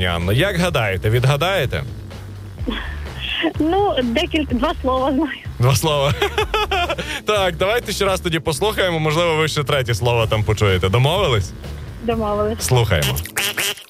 пані Анно. Як гадаєте, відгадаєте? Ну, два слова знаю. 2 слова. Так, давайте ще раз тоді послухаємо. Можливо, ви ще 3 слово там почуєте. Домовились? Домовились. Слухаємо.